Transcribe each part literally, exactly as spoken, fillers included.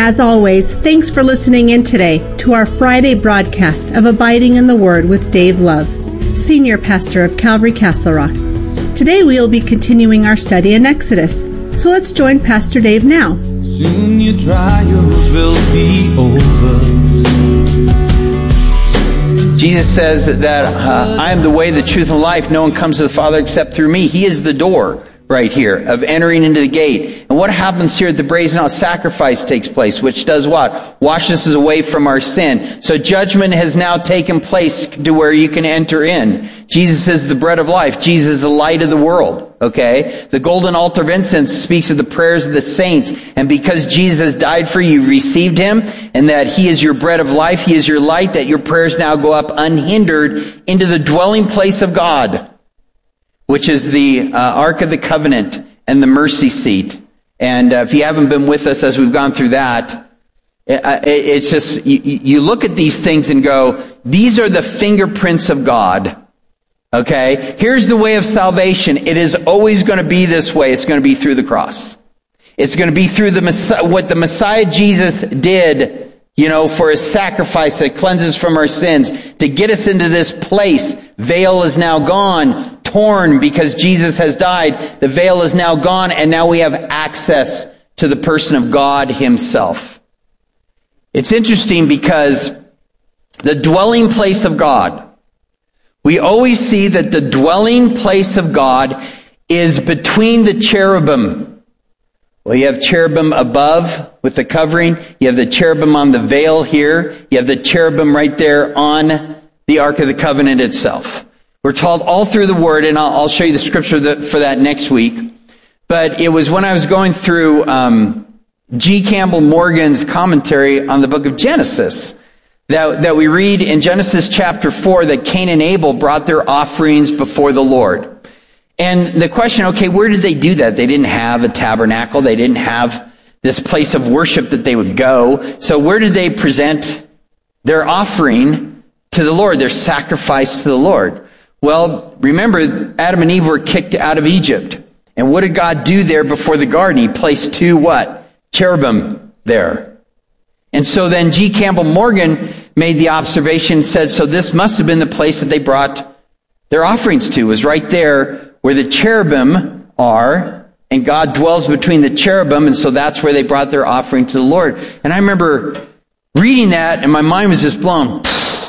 As always, thanks for listening in today to our Friday broadcast of Abiding in the Word with Dave Love, Senior Pastor of Calvary Castle Rock. Today we will be continuing our study in Exodus. So let's join Pastor Dave now. Soon your trials will be over. Jesus says that uh, I am the way, the truth, and life. No one comes to the Father except through me. He is the door right here of entering into the gate. And what happens here at the brazen altar? Sacrifice takes place, which does what? Washes us away from our sin. So judgment has now taken place to where you can enter in. Jesus is the bread of life. Jesus is the light of the world. Okay? The golden altar of incense speaks of the prayers of the saints. And because Jesus died for you, you received him, and that he is your bread of life, he is your light, that your prayers now go up unhindered into the dwelling place of God, which is the uh, Ark of the Covenant and the mercy seat. And uh, if you haven't been with us as we've gone through that, it, it, it's just, you, you look at these things and go, these are the fingerprints of God. Okay? Here's the way of salvation. It is always going to be this way. It's going to be through the cross. It's going to be through the Messiah, what the Messiah Jesus did, you know, for his sacrifice that cleanses from our sins, to get us into this place. Veil is now gone, torn because Jesus has died. The veil is now gone, and now we have access to the person of God himself. It's interesting because the dwelling place of God, we always see that the dwelling place of God is between the cherubim. Well, you have cherubim above with the covering. You have the cherubim on the veil here. You have the cherubim right there on the Ark of the Covenant itself. We're told all through the Word, and I'll, I'll show you the scripture that, for that next week. But it was when I was going through um, G. Campbell Morgan's commentary on the book of Genesis that, that we read in Genesis chapter four that Cain and Abel brought their offerings before the Lord. And the question, okay, where did they do that? They didn't have a tabernacle. They didn't have this place of worship that they would go. So where did they present their offering to the Lord, their sacrifice to the Lord? Well, remember, Adam and Eve were kicked out of Egypt. And what did God do there before the garden? He placed two what? Cherubim there. And so then G. Campbell Morgan made the observation and said, so this must have been the place that they brought their offerings to, was right there where the cherubim are, and God dwells between the cherubim, and so that's where they brought their offering to the Lord. And I remember reading that, and my mind was just blown.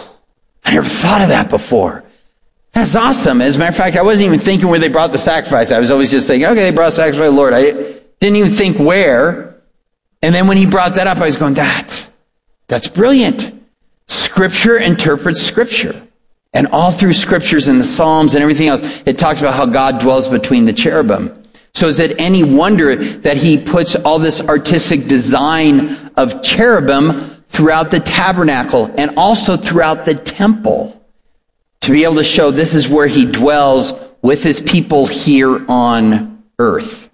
I never thought of that before. That's awesome. As a matter of fact, I wasn't even thinking where they brought the sacrifice. I was always just thinking, okay, they brought sacrifice to the Lord. I didn't even think where. And then when he brought that up, I was going, that's, that's brilliant. Scripture interprets Scripture. And all through Scriptures and the Psalms and everything else, it talks about how God dwells between the cherubim. So is it any wonder that he puts all this artistic design of cherubim throughout the tabernacle and also throughout the temple to be able to show this is where he dwells with his people here on earth.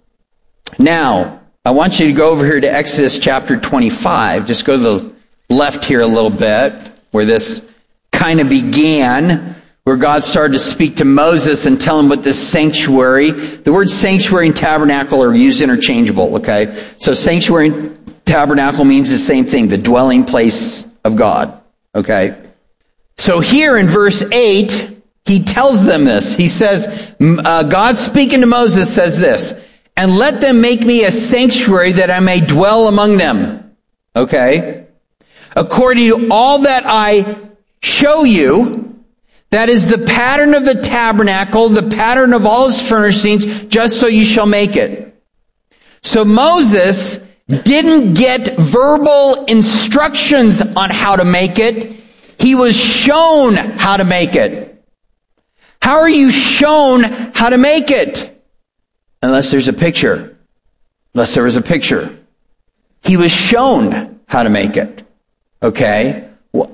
Now, I want you to go over here to Exodus chapter twenty-five. Just go to the left here a little bit, where this kind of began, where God started to speak to Moses and tell him what this sanctuary, the words sanctuary and tabernacle are used interchangeable, okay? So sanctuary and tabernacle means the same thing, the dwelling place of God, okay? So here in verse eight, he tells them this. He says, uh, God speaking to Moses says this, and let them make me a sanctuary that I may dwell among them, okay? According to all that I show you, that is the pattern of the tabernacle, the pattern of all its furnishings, just so you shall make it. So Moses didn't get verbal instructions on how to make it. He was shown how to make it. How are you shown how to make it? Unless there's a picture. Unless there was a picture. He was shown how to make it. Okay?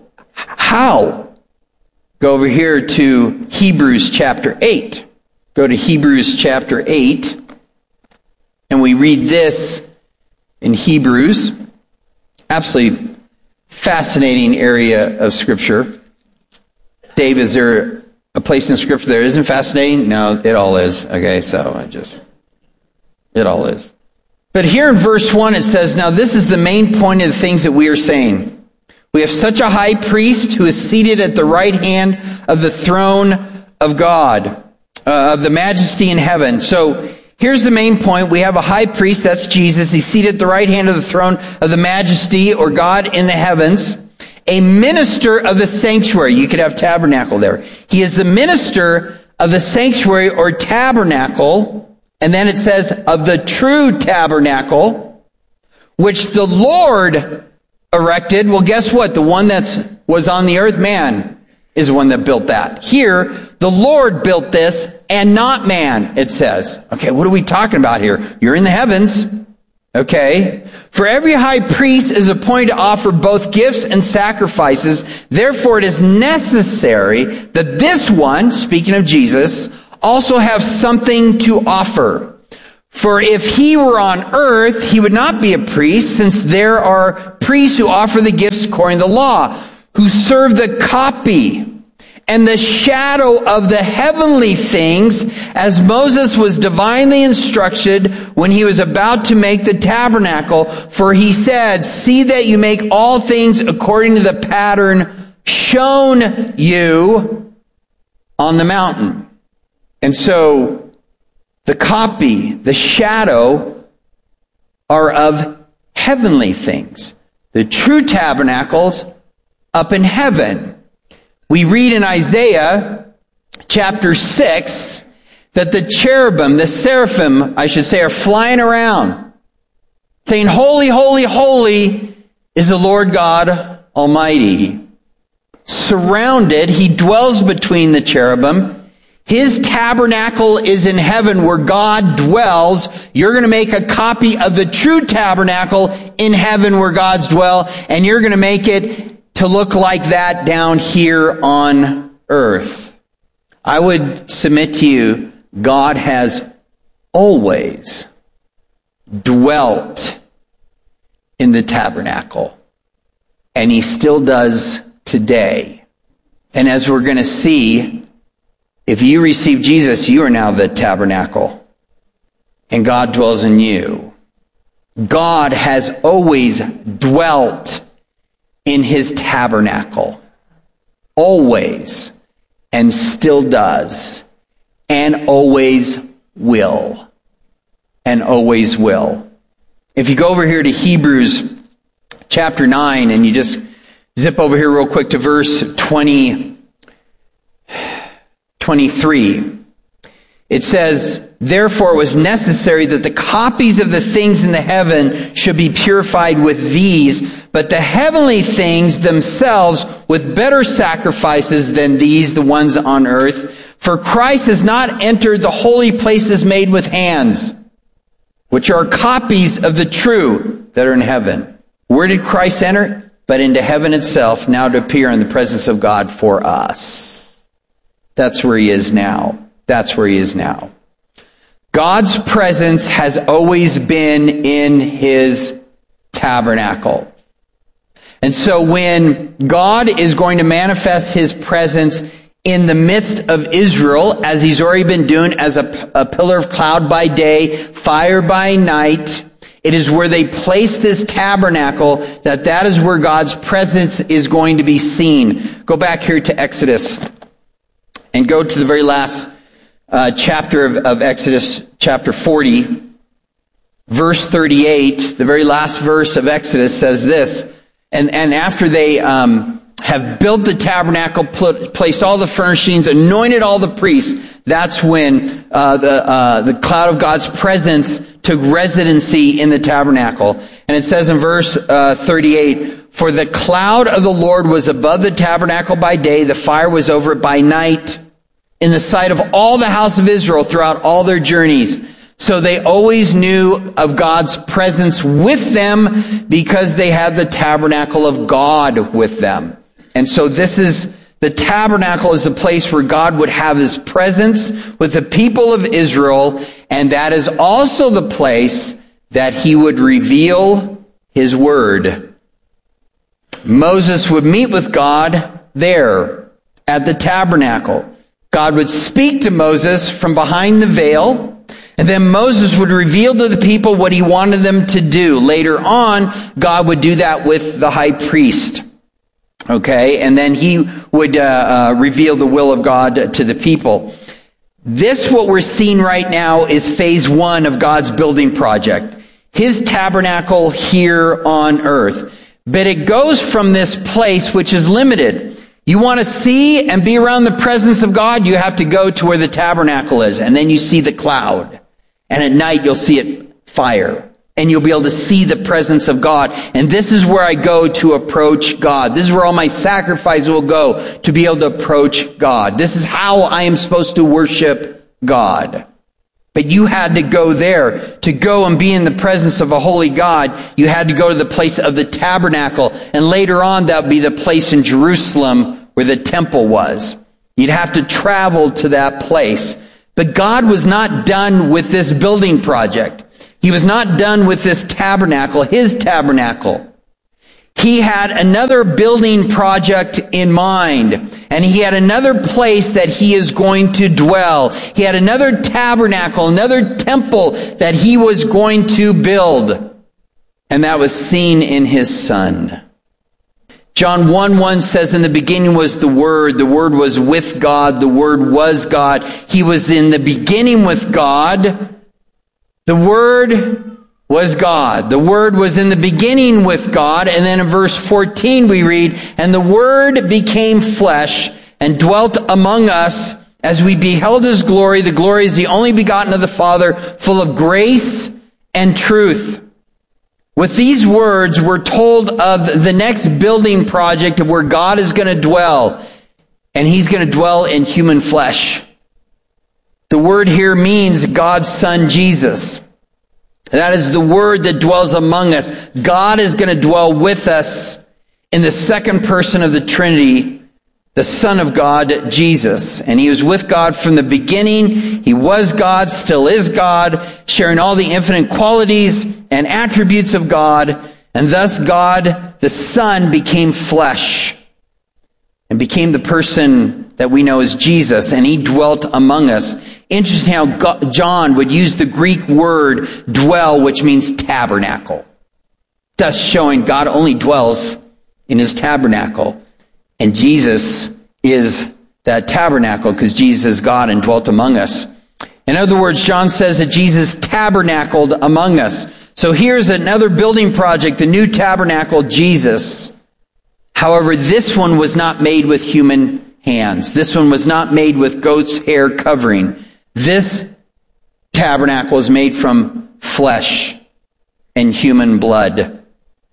How? Go over here to Hebrews chapter eight. Go to Hebrews chapter eight. And we read this in Hebrews. Absolutely fascinating area of Scripture. Dave, is there a place in Scripture that isn't fascinating? No, it all is. Okay, so I just, it all is. But here in verse one it says, now this is the main point of the things that we are saying. We have such a high priest who is seated at the right hand of the throne of God, uh, of the majesty in heaven. So here's the main point. We have a high priest, that's Jesus. He's seated at the right hand of the throne of the majesty or God in the heavens. A minister of the sanctuary. You could have tabernacle there. He is the minister of the sanctuary or tabernacle. And then it says of the true tabernacle, which the Lord erected. Well, guess what? The one that was on the earth, man, is the one that built that. Here, the Lord built this and not man, it says. Okay, what are we talking about here? You're in the heavens. Okay. For every high priest is appointed to offer both gifts and sacrifices. Therefore, it is necessary that this one, speaking of Jesus, also have something to offer. For if he were on earth, he would not be a priest, since there are priests who offer the gifts according to the law, who serve the copy and the shadow of the heavenly things, as Moses was divinely instructed when he was about to make the tabernacle. For he said, see that you make all things according to the pattern shown you on the mountain. And so, the copy, the shadow, are of heavenly things. The true tabernacle's up in heaven. We read in Isaiah chapter six that the cherubim, the seraphim, I should say, are flying around, saying, holy, holy, holy is the Lord God Almighty. Surrounded, he dwells between the cherubim. His tabernacle is in heaven where God dwells. You're going to make a copy of the true tabernacle in heaven where God's dwell, and you're going to make it to look like that down here on earth. I would submit to you, God has always dwelt in the tabernacle, and he still does today. And as we're going to see, if you receive Jesus, you are now the tabernacle, and God dwells in you. God has always dwelt in his tabernacle, always, and still does, and always will, and always will. If you go over here to Hebrews chapter nine, and you just zip over here real quick to verse twenty, twenty-three. It says, therefore it was necessary that the copies of the things in the heaven should be purified with these, but the heavenly things themselves with better sacrifices than these, the ones on earth. For Christ has not entered the holy places made with hands, which are copies of the true that are in heaven. Where did Christ enter? But into heaven itself, now to appear in the presence of God for us. That's where he is now. That's where he is now. God's presence has always been in his tabernacle. And so when God is going to manifest his presence in the midst of Israel, as he's already been doing as a, a pillar of cloud by day, fire by night, it is where they place this tabernacle, that that is where God's presence is going to be seen. Go back here to Exodus and go to the very last uh, chapter of, of Exodus, chapter forty, verse thirty-eight. The very last verse of Exodus says this, and, and after they um, have built the tabernacle, put, placed all the furnishings, anointed all the priests, that's when uh, the uh, the cloud of God's presence took residency in the tabernacle. And it says in verse uh, thirty-eight, for the cloud of the Lord was above the tabernacle by day, the fire was over it by night, in the sight of all the house of Israel throughout all their journeys. So they always knew of God's presence with them because they had the tabernacle of God with them. And so this is, the tabernacle is the place where God would have his presence with the people of Israel, and that is also the place that he would reveal his word. Moses would meet with God there at the tabernacle. God would speak to Moses from behind the veil, And then Moses would reveal to the people what he wanted them to do. Later on, God would do that with the high priest. Okay, and then he would uh, uh, reveal the will of God to the people. This, what we're seeing right now, is phase one of God's building project. His tabernacle here on earth. But it goes from this place which is limited. You want to see and be around the presence of God, you have to go to where the tabernacle is. And then you see the cloud. And at night you'll see it fire. And you'll be able to see the presence of God. And this is where I go to approach God. This is where all my sacrifices will go, to be able to approach God. This is how I am supposed to worship God. But you had to go there. To go and be in the presence of a holy God, you had to go to the place of the tabernacle. And later on, that would be the place in Jerusalem where the temple was. You'd have to travel to that place. But God was not done with this building project. He was not done with this tabernacle, his tabernacle. He had another building project in mind, and he had another place that he is going to dwell. He had another tabernacle, another temple that he was going to build, and that was seen in his Son. John one one says, in the beginning was the Word, the Word was with God, the Word was God. He was in the beginning with God. The Word was God. The Word was in the beginning with God. And then in verse fourteen we read, and the Word became flesh and dwelt among us, as we beheld his glory. The glory is the only begotten of the Father, full of grace and truth. With these words, we're told of the next building project of where God is going to dwell. And he's going to dwell in human flesh. The word here means God's Son, Jesus. That is the Word that dwells among us. God is going to dwell with us in the second person of the Trinity, the Son of God, Jesus. And he was with God from the beginning. He was God, still is God, sharing all the infinite qualities and attributes of God. And thus God, the Son, became flesh and became the person that we know as Jesus. And he dwelt among us. Interesting how God, John would use the Greek word dwell, which means tabernacle. Thus showing God only dwells in his tabernacle. And Jesus is that tabernacle because Jesus is God and dwelt among us. In other words, John says that Jesus tabernacled among us. So here's another building project, the new tabernacle, Jesus. However, this one was not made with human hands. This one was not made with goat's hair covering. This tabernacle is made from flesh and human blood.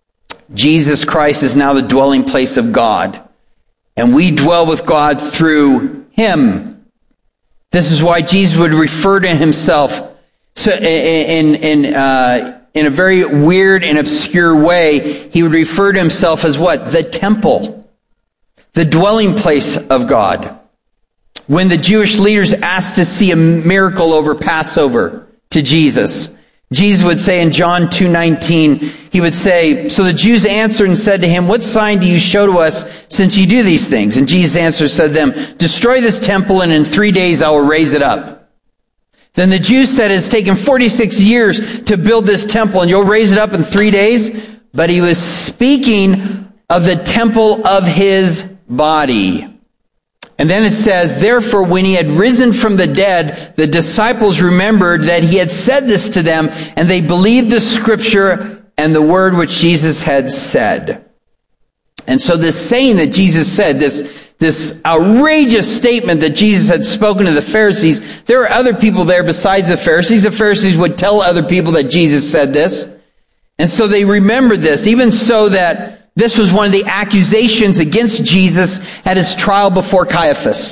Jesus Christ is now the dwelling place of God. And we dwell with God through him. This is why Jesus would refer to himself so in, in, uh, in a very weird and obscure way. He would refer to himself as what? The temple. The dwelling place of God. When the Jewish leaders asked to see a miracle over Passover to Jesus, Jesus would say in John two nineteen, he would say, so the Jews answered and said to him, what sign do you show to us since you do these things? And Jesus answered said to them, destroy this temple and in three days I will raise it up. Then the Jews said, it's taken forty-six years to build this temple and you'll raise it up in three days? But he was speaking of the temple of his body. And then it says, therefore, when he had risen from the dead, the disciples remembered that he had said this to them, and they believed the scripture and the word which Jesus had said. And so this saying that Jesus said, this, this outrageous statement that Jesus had spoken to the Pharisees, there were other people there besides the Pharisees. The Pharisees would tell other people that Jesus said this. And so they remembered this, even so that this was one of the accusations against Jesus at his trial before Caiaphas.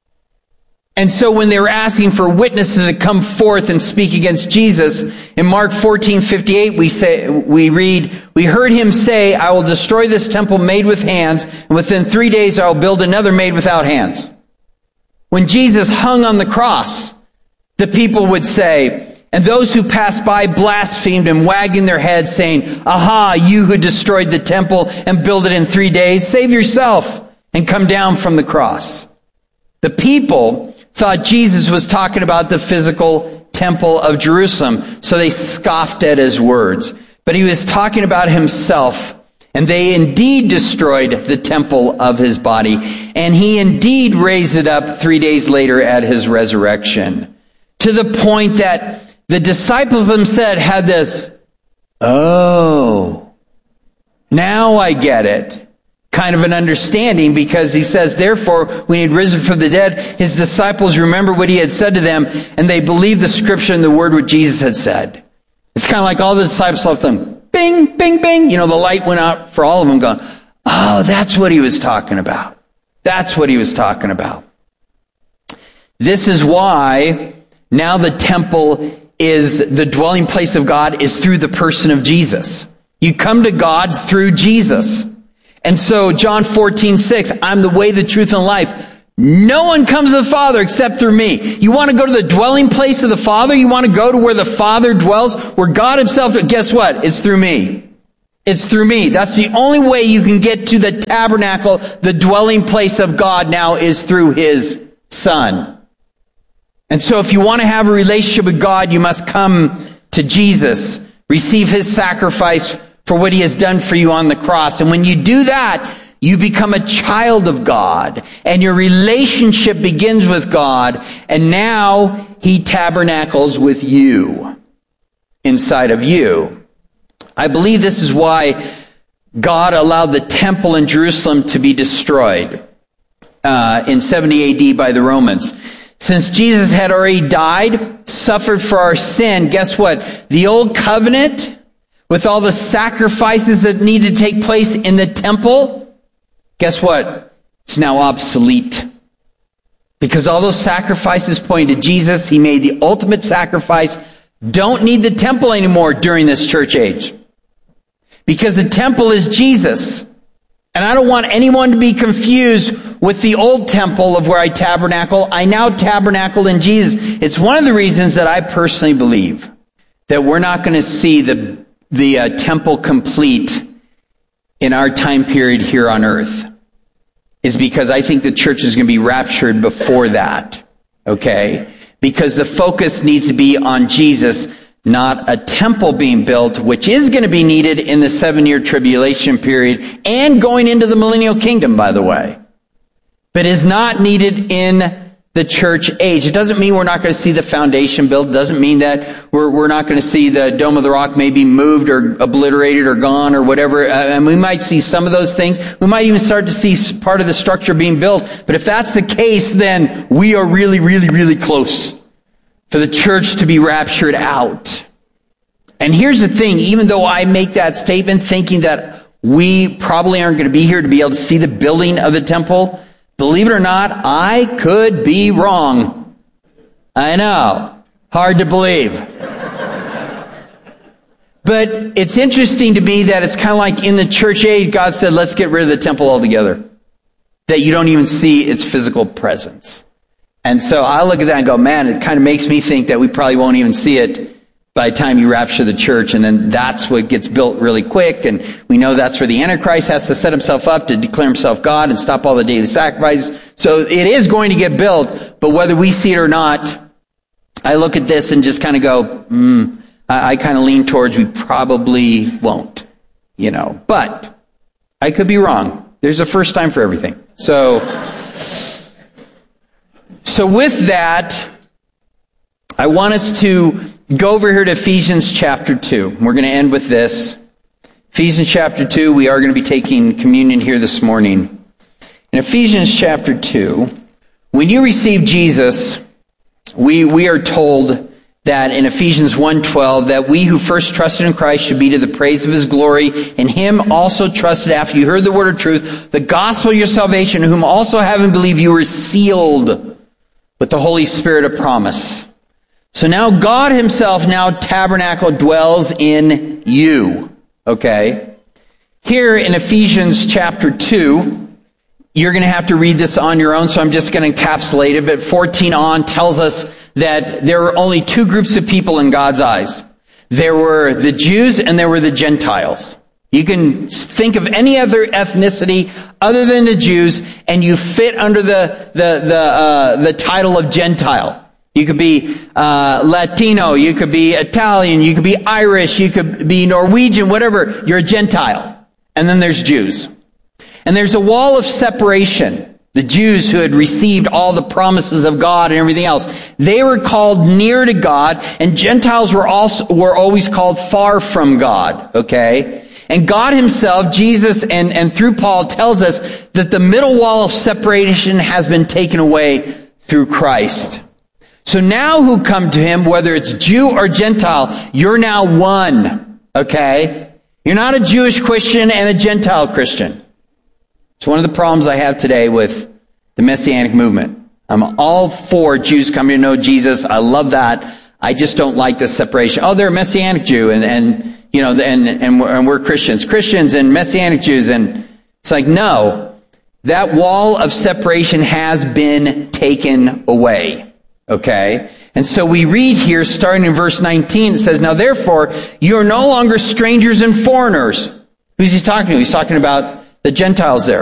And so when they were asking for witnesses to come forth and speak against Jesus, in Mark fourteen fifty-eight we say, we read, we heard him say, I will destroy this temple made with hands, and within three days I will build another made without hands. When Jesus hung on the cross, the people would say, and those who passed by blasphemed him, wagging their heads, saying, aha, you who destroyed the temple and built it in three days, save yourself and come down from the cross. The people thought Jesus was talking about the physical temple of Jerusalem. So they scoffed at his words. But he was talking about himself, and they indeed destroyed the temple of his body, and he indeed raised it up three days later at his resurrection. To the point that the disciples themselves had this, oh, now I get it, kind of an understanding, because he says, therefore, when he had risen from the dead, his disciples remembered what he had said to them, and they believed the scripture and the word what Jesus had said. It's kind of like all the disciples left them, bing, bing, bing. You know, the light went out for all of them going, oh, that's what he was talking about. That's what he was talking about. This is why now the temple is the dwelling place of God is through the person of Jesus. You come to God through Jesus. And so John fourteen six, I'm the way, the truth, and life. No one comes to the Father except through me. You want to go to the dwelling place of the Father? You want to go to where the Father dwells? Where God himself, guess what? It's through me. It's through me. That's the only way you can get to the tabernacle, the dwelling place of God now, is through his Son. And so if you want to have a relationship with God, you must come to Jesus, receive his sacrifice for what he has done for you on the cross. And when you do that, you become a child of God, and your relationship begins with God, and now he tabernacles with you, inside of you. I believe this is why God allowed the temple in Jerusalem to be destroyed uh, in seventy A D by the Romans. Since Jesus had already died, suffered for our sin, guess what? The old covenant, with all the sacrifices that needed to take place in the temple, guess what? It's now obsolete. Because all those sacrifices point to Jesus. He made the ultimate sacrifice. Don't need the temple anymore during this church age. Because the temple is Jesus. And I don't want anyone to be confused with the old temple of where I tabernacle. I now tabernacle in Jesus. It's one of the reasons that I personally believe that we're not going to see the the uh, temple complete in our time period here on earth, is because I think the church is going to be raptured before that, okay? Because the focus needs to be on Jesus, not a temple being built, which is going to be needed in the seven-year tribulation period and going into the millennial kingdom, by the way, but is not needed in the church age. It doesn't mean we're not going to see the foundation built. It doesn't mean that we're, we're not going to see the Dome of the Rock maybe moved or obliterated or gone or whatever. Uh, and we might see some of those things. We might even start to see part of the structure being built. But if that's the case, then we are really, really, really close for the church to be raptured out. And here's the thing, even though I make that statement thinking that we probably aren't going to be here to be able to see the building of the temple, believe it or not, I could be wrong. I know. Hard to believe. But it's interesting to me that it's kind of like in the church age, God said, let's get rid of the temple altogether. That you don't even see its physical presence. And so I look at that and go, man, it kind of makes me think that we probably won't even see it by the time you rapture the church, and then that's what gets built really quick, and we know that's where the Antichrist has to set himself up to declare himself God and stop all the daily sacrifices. So it is going to get built, but whether we see it or not, I look at this and just kind of go, hmm, I, I kind of lean towards we probably won't, you know. But I could be wrong. There's a first time for everything. So, so with that, I want us to go over here to Ephesians chapter two. We're going to end with this. Ephesians chapter two, we are going to be taking communion here this morning. In Ephesians chapter two, when you receive Jesus, we we are told that in Ephesians one twelve, that we who first trusted in Christ should be to the praise of his glory, and him also trusted after you heard the word of truth, the gospel of your salvation, whom also having believed you were sealed with the Holy Spirit of promise. So now God himself, now tabernacle, dwells in you. Okay? Here in Ephesians chapter two, you're going to have to read this on your own, so I'm just going to encapsulate it. But fourteen on tells us that there were only two groups of people in God's eyes. There were the Jews and there were the Gentiles. You can think of any other ethnicity other than the Jews, and you fit under the the the uh, the title of Gentile. You could be uh, Latino, you could be Italian, you could be Irish, you could be Norwegian, whatever. You're a Gentile. And then there's Jews. And there's a wall of separation. The Jews who had received all the promises of God and everything else, they were called near to God, and Gentiles were also were always called far from God. Okay? And God himself, Jesus, and, and through Paul tells us that the middle wall of separation has been taken away through Christ. So now who come to him, whether it's Jew or Gentile, you're now one. Okay? You're not a Jewish Christian and a Gentile Christian. It's one of the problems I have today with the Messianic movement. I'm all for Jews coming to know Jesus. I love that. I just don't like this separation. Oh, they're a Messianic Jew and, and you know, and, and, we're, and we're Christians. Christians and Messianic Jews. And it's like, no, that wall of separation has been taken away. Okay? And so we read here, starting in verse nineteen, it says, now therefore, you are no longer strangers and foreigners. Who's he talking to? He's talking about the Gentiles there.